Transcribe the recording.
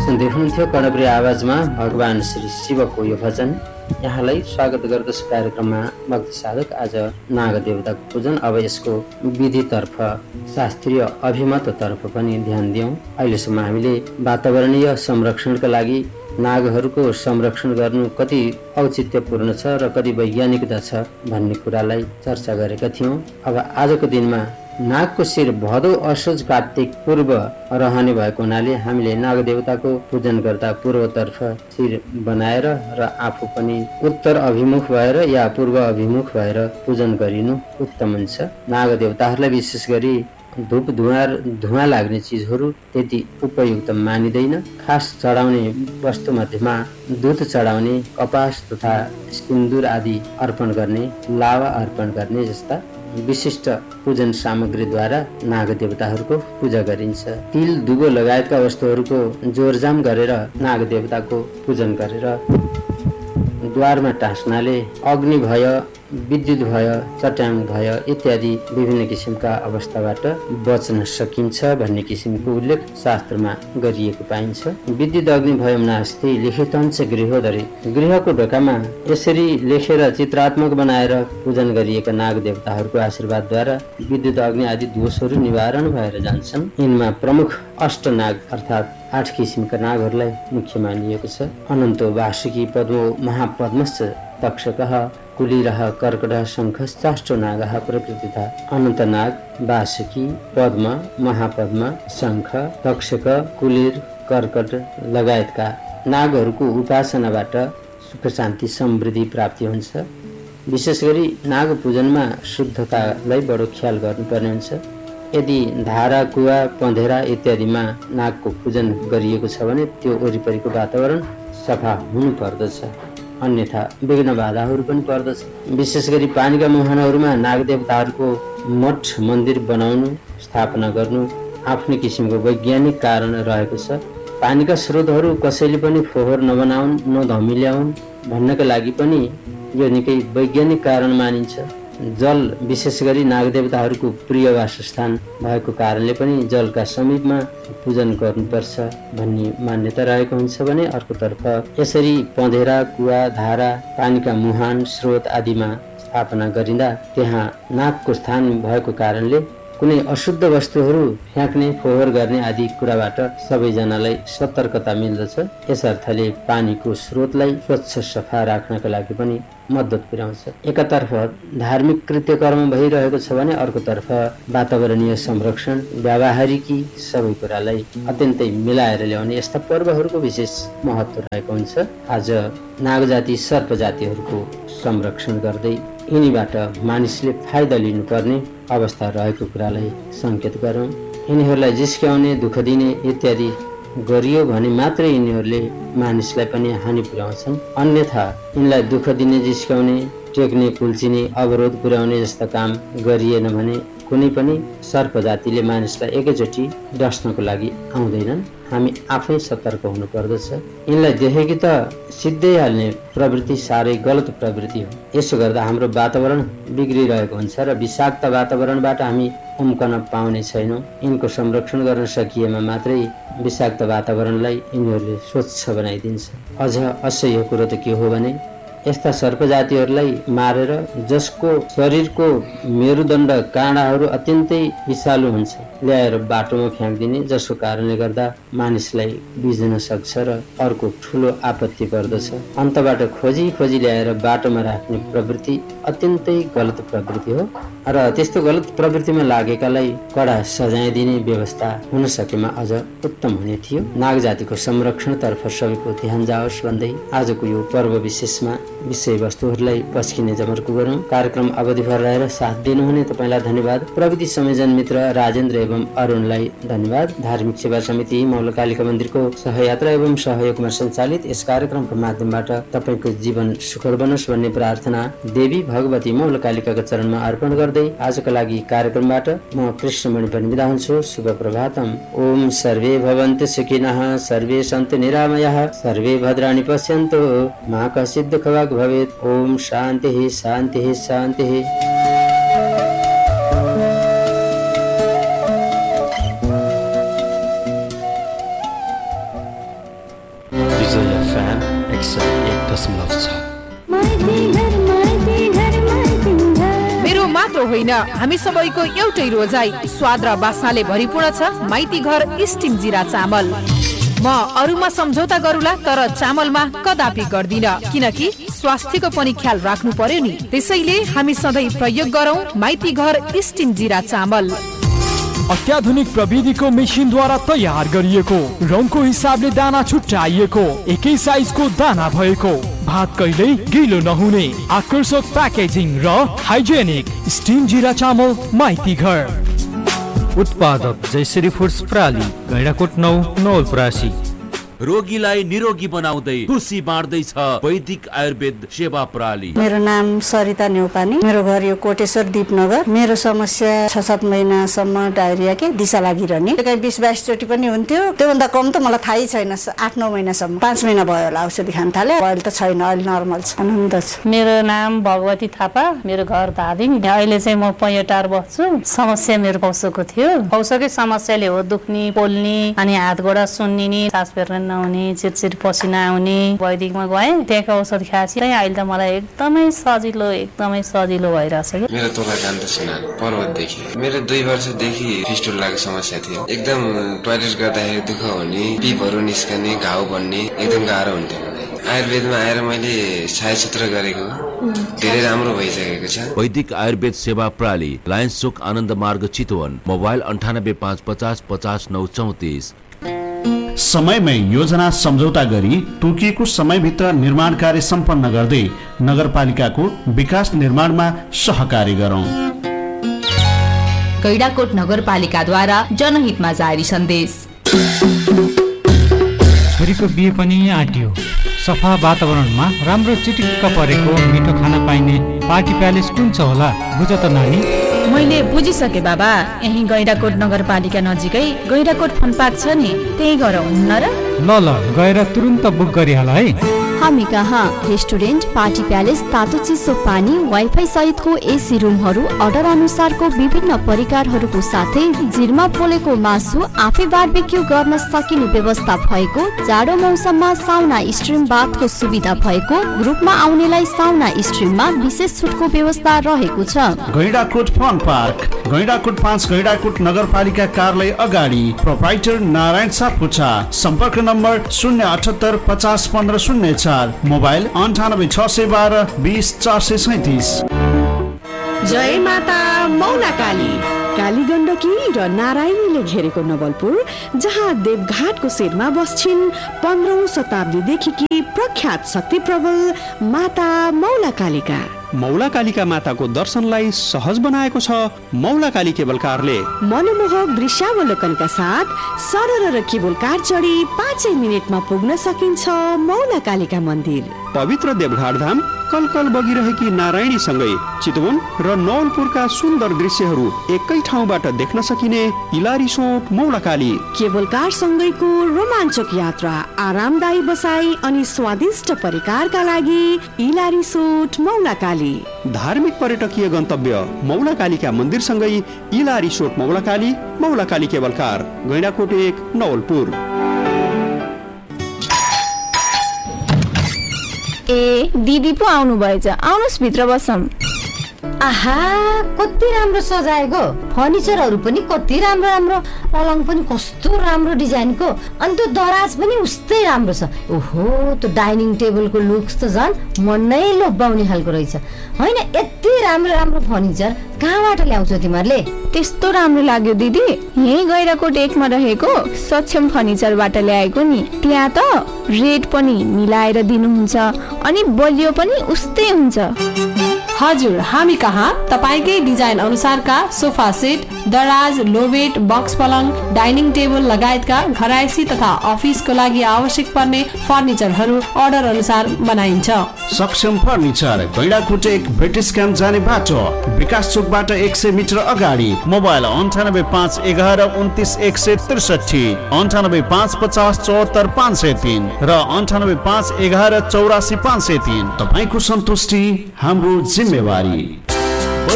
सुन्दै हुनुहुन्थ्यो कर्णप्रिय आवाजमा भगवान श्री शिवको यो भजन। यहाँलाई स्वागत गर्दछु कार्यक्रममा। भक्ति साधक आज नागदेवताको पूजन। अब यसको विधितर्फ, शास्त्रीय अभिमततर्फ पनि ध्यान दियौँ। अहिलेसम्म हामीले वातावरणीय संरक्षणका लागि नागहरूको संरक्षण गर्नु कति औचित्यपूर्ण छ र कति वैज्ञानिकता छ भन्ने कुरालाई चर्चा गरेका थियौँ। अब आजको दिनमा नागको शिर भदौ असोज कार्तिक पूर्व रहने भएको हुनाले हामीले नागदेवताको पूजन गर्दा पूर्वतर्फ शिर बनाएर र आफू पनि उत्तर अभिमुख भएर या पूर्व अभिमुख भएर पूजन गरिनु उत्तम हुन्छ। नागदेवताहरूलाई विशेष गरी धूप धुवा लाग्ने चिजहरू त्यति उपयुक्त मानिँदैन। खास चढाउने वस्तु मध्येमा दुध चढाउने, कपास तथा सिन्दुर आदि अर्पण गर्ने, लावा अर्पण गर्ने जस्ता विशिष्ट पूजन सामग्रीद्वारा नागदेवताहरूको पूजा गरिन्छ। तिल, दुबो लगायतका वस्तुहरूको जोरजाम गरेर नागदेवताको पूजन गरेर द्वारमा टाँस्नाले अग्नि भय, विद्युत भय, चट्याङ भय इत्यादि विभिन्न किसिमका अवस्थाबाट बच्न सकिन्छ भन्ने किसिमको उल्लेख शास्त्रमा गरिएको पाइन्छ। विद्युत अग्नि भयं नास्ति लिखितञ्च गृहोदरे। गृहको ढोकामा यसरी लेखेर चित्रात्मक बनाएर पूजन गरिएका नागदेवताहरूको आशीर्वादद्वारा विद्युत अग्नि आदि दोषहरू निवारण भएर जान्छन्। यिनमा प्रमुख अष्टनाग अर्थात् 8 किसिमका नागहरूलाई मुख्य मानिएको छ। अनन्तो, वासुकी, पद्मो, महापद्मश्च, तक्षकः, कुलीरः, कर्कटः, शङ्खश्चाष्टो नागः प्रकृतितः। अनन्तनाग, वासुकी, पद्म, महापद्म, शङ्ख, तक्षक, कुलीर, कर्कट लगायतका नागहरूको उपासनाबाट सुख शान्ति समृद्धि प्राप्ति हुन्छ। विशेष गरी नाग पूजनमा शुद्धतालाई बडो ख्याल गर्नुपर्ने हुन्छ। यदि धारा, कुवा, पँधेरा इत्यादिमा नागको पूजन गरिएको छ भने त्यो वरिपरिको वातावरण सफा हुनु पर्दछ, अन्यथा विघ्न बाधाहरू पनि पर्दछ। विशेष गरी पानीका मुहानहरूमा नागदेवताहरूको मठ मन्दिर बनाउनु, स्थापना गर्नु आफ्नै किसिमको वैज्ञानिक कारण रहेको छ। पानीका स्रोतहरू कसैले पनि फोहोर नबनाउन्, नधमिल्याउन् भन्नका लागि पनि यो निकै वैज्ञानिक कारण मानिन्छ। जल विशेष गरी नागदेवताहरूको प्रिय वासस्थान भएको कारणले पनि जलका समीपमा पूजन गर्नुपर्छ भन्ने मान्यता रहेको हुन्छ भने अर्कोतर्फ यसरी पँधेरा, कुवा, धारा, पानीका मुहान, स्रोत आदिमा स्थापना गरिँदा त्यहाँ नागको स्थान भएको कारणले कुनै अशुद्ध वस्तुहरू फ्याँक्ने, फोहोर गर्ने आदि कुराबाट सबैजनालाई सतर्कता मिल्दछ। यस अर्थले पानीको स्रोतलाई स्वच्छ सफा राख्नका लागि पनि मद्दत पुर्याउँछ। एकातर्फ धार्मिक कृत्यकर्म भइरहेको छ भने अर्कोतर्फ वातावरणीय संरक्षण, व्यावहारिकी सबै कुरालाई अत्यन्तै मिलाएर ल्याउने यस्ता पर्वहरूको विशेष महत्त्व रहेको हुन्छ। आज नागजाति, सर्प जातिहरूको संरक्षण गर्दै यिनीबाट मानिसले फाइदा लिनुपर्ने अवस्था रहेको कुरालाई सङ्केत गरौँ। यिनीहरूलाई जिस्क्याउने, दुःख दिने इत्यादि गरियो भने मात्रै यिनीहरूले मानिसलाई पनि हानि पुर्याउँछन्। अन्यथा यिनलाई दुःख दिने, जिस्क्याउने, टेक्ने, कुल्चिने, अवरोध पुर्याउने जस्ता काम गरिएन भने कुनै पनि सर्प जातिले मानिसलाई एकैचोटि डस्नको लागि आउँदैनन्। हामी आफै सतर्क हुनु पर्दछ। यिनलाई देखेकी त सिद्धै हाल्ने प्रवृत्ति साह्रै गलत प्रवृत्ति हो। यसो गर्दा हाम्रो वातावरण बिग्रिरहेको हुन्छ र विषाक्त वातावरणबाट हामी उम्कन पाउने छैनौँ। यिनको संरक्षण गर्न सकिएमा मात्रै विषाक्त वातावरणलाई यिनीहरूले स्वच्छ बनाइदिन्छ। अझ असह्य कुरो त के हो भने यस्ता सर्प जातिहरूलाई मारेर जसको शरीरको मेरुदण्ड, काँडाहरू अत्यन्तै विषालु हुन्छ ल्याएर बाटोमा फ्याँक्दिने, जसको कारणले गर्दा मानिसलाई बिझ्न सक्छ र अर्को ठुलो आपत्ति पर्दछ। अन्तबाट खोजी खोजी ल्याएर बाटोमा राख्ने प्रवृत्ति अत्यन्तै गलत प्रवृत्ति हो र त्यस्तो गलत प्रवृत्तिमा लागेकालाई कडा सजाय दिने व्यवस्था हुन सकेमा अझ उत्तम हुने थियो। नाग जातिको संरक्षणतर्फ सबैको ध्यान जाओस् भन्दै आजको यो पर्व विशेषमा विषयवस्तुहरूलाई पस्किने जमर्को गरौँ। कार्यक्रम अवधिभर रहेर साथ दिनुहुने तपाईँलाई धन्यवाद। प्रविधि संयोजन मित्र राजेन्द्र एवं अरुणलाई धन्यवाद। धार्मिक सेवा समिति मौलकालिका मन्दिरको सहयात्रा एवं सहयोगमा सञ्चालित यस कार्यक्रमको माध्यमबाट तपाईँको जीवन सुखद बनोस् भन्ने प्रार्थना देवी भगवती मौलकालिकाका चरणमा अर्पण गर्दै आजको लागि कार्यक्रमबाट म कृष्णमणि पनि बिदा हुन्छु। शुभ प्रभातम। ओम सर्वे भवन्तु सुखिनः, सर्वे सन्तु निरामयः, सर्वे भद्राणि पश्यन्तु, मा कश्चित् दुःखभाग् भवेत्। ओम शान्तिः शान्तिः शान्तिः। विजय FM 101.6 मेरो मात्र होइन, हामी सबैको एउटै रोजाइ, स्वाद र बास्नाले भरिपूर्ण छ माइती घर स्टिम जिरा चामल। म अरूमा सम्झौता गरूला, तर चामलमा कदापि गर्दिन, किनकि स्वास्थ्यको पनि ख्याल राख्नु पर्यो नि। त्यसैले हामी सधैँ प्रयोग गरौँ माइती घर स्टिम जिरा चामल। अत्याधुनिक प्रविधिको मेसिनद्वारा तयार गरिएको, रङको हिसाबले दाना छुट्याइएको, एकै साइजको दाना भएको, भात कहिल्यै गिलो नहुने, आकर्षक प्याकेजिङ र हाइजेनिक स्टिम जिरा चामल माइती घर। उत्पादक जयश्री फुड्स प्राली, गैंडाकोट 9 नवलपरासी। रोगीलाई निरोगी बनाउँदै खुसी बाँड्दैछ वैदिक आयुर्वेद सेवा प्रणाली। मेरो नाम सरिता न्यौपानी, मेरो घर यो कोटेश्वर दीपनगर। मेरो समस्या 6-7 महिनासम्म डायरिया के दिशा लागिरहने, कहीँ 20-22 चोटि पनि हुन्थ्यो। त्योभन्दा कम त मलाई थाहै छैन। 8-9 महिनासम्म, 5 महिना भयो होला औषधि खान थाले। अहिले त छैन, अहिले नर्मल छ, आनन्द छ। मेरो नाम भगवती थापा, मेरो घर धादिङ। अहिले चाहिँ म पैयोटार बस्छु। समस्या मेरो पौसोको थियो। पौसोकै समस्याले हो दुख्ने, पोल्ने, अनि हात गोडा सुन्निने, सास फेर्न नहुने, चिरचिर पसिना आउने। वैदिकमा गएँ, त्यहाँको औषध खाएपछि अहिले त मलाई एकदमै सजिलो भइरहेछ। मेरो तोला कान्त सिन्हा, पर्वतदेखि। मेरो 2 वर्षदेखि फिस्टुलाको समस्या थियो। एकदम टोयलेट गर्दाखेरि दुःख हुने, पिपहरू निस्कने, घाउ बन्ने, एकदम गाह्रो हुन्थ्यो। आयुर्वेदमा आएर मैले छायाचित्र गरेको धेरै राम्रो भइसकेको छ। वैदिक आयुर्वेद सेवा प्रणाली, लायन्स चोक आनन्द मार्ग चितवन। मोबाइल 985550 50 934। समयमै योजना सम्झौता गरी तोकिएको समयभित्र निर्माण कार्य सम्पन्न गर्दै नगरपालिकाको विकास निर्माणमा सहकारी गरौँ। गैंडाकोट नगरपालिकाद्वारा जनहितमा जारी सन्देश। छोरीको बिहे पनि आँट्यो। सफा वातावरणमा राम्रो चिटिक्क परेको मिठो खाना पाइने पार्टी प्यालेस कुन छ होला, बुझ त नानी? मैले बुझिसके बाबा, यही गैंडाकोट नगरपालिका नजिकै गैंडाकोट फन पार्क छ नि, त्यही गरौँ न र? ल गएर तुरुन्त बुक गरिहाल है। हामी कहाँ रेस्टुरेन्ट, पार्टी प्यालेस, तातो चिसो पानी, वाइफाई सहितको एसी रुमहरू, अर्डर अनुसारको विभिन्न परिकारहरूको साथै जिरमा पोलेको मासु आफै बारबेक्यू गर्न सकिने व्यवस्था भएको, जाडो मौसममा साउना स्ट्रिम बाथको सुविधा भएको, ग्रुपमा आउनेलाई साउना स्ट्रिममा विशेष छुटको व्यवस्था रहेको छ। गैंडाकोट फन पार्क, गैंडाकोट 5 गैंडाकोट नगरपालिका कार्यालय अगाडि, प्रोप्राइटर नारायण सापकोटा। सम्पर्क नम्बर 078 50 15 04, मोबाइल 98 612 20 437। जय माता मौला काली, काली गण्डकी र नारायणीले घेरेको नवलपुर, जहाँ देवघाटको शिरमा बस्छिन् 15औं शताब्दीदेखि प्रख्यात शक्ति प्रबल माता मौला कालिका। मौला कालिका माताको दर्शनलाई सहज बनाएको छ मौला काली केबल कारले। मनमोहक दृश्यावलोकनका साथ सरल र केबल कार चढी 5 मिनेटमा पुग्न सकिन्छ मौला कालिका मन्दिर। पवित्र देवघाट धाम कलकल बगिरहेकी नारायणी सँगै चितवन र नवलपुरका सुन्दर दृश्यहरू एकै ठाउँबाट देख्न सकिने इलारी सोट मौला काली। केबल कार सँगैको रोमाञ्चक यात्रा, आरामदायी बसाई अनि स्वादिष्ट परिकारका लागि इलारी सोट मौला काली। धार्मिक पर्यटकीय गन्तव्य मौला कालिका मन्दिर सँगै इलारी सोट मौला काली केबल कार, गैंडाकोट 1 नवलपुर। ए दिदी पो आउनु भएछ, आउनुस् भित्र बसौँ। आहा, कति राम्रो सजाएको, फर्निचरहरू पनि कति राम्रो, पलङ पनि कस्तो राम्रो डिजाइनको, अनि त्यो दराज पनि उस्तै राम्रो छ। ओहो, त्यो डाइनिङ टेबलको लुक्स त झन् मन नै लोभ्याउने खालको रहेछ। होइन, यति राम्रो फर्निचर कहाँबाट ल्याउँछौ तिमीहरूले? त्यस्तो राम्रो लाग्यो दिदी, यही गैंडाकोट 1 मा रहेको सक्षम फर्निचरबाट ल्याएको नि। त्यहाँ त रेट पनि मिलाएर दिनुहुन्छ अनि बलियो पनि उस्तै हुन्छ। हजुर, हामी कहाँ तपाईकै डिजाइन अनुसारका सोफा सेट, दराज, लोवेट, बक्स पलङ, डाइनिङ टेबल लगायतका घरायसी तथा अफिसको लागि आवश्यक पर्ने फर्निचरहरू अर्डर अनुसार बनाइन्छ। सक्षम फर्निचर, गैंडाकोट 1 ब्रिटिश क्याम्प जाने बाटो, विकास चोकबाट 100 मिटर अगाडि। मोबाइल 98 511 29 163, 98 550 74 503 र 98 511 84 503। तपाईको सन्तुष्टि हाम्रो जिम्मेवारी।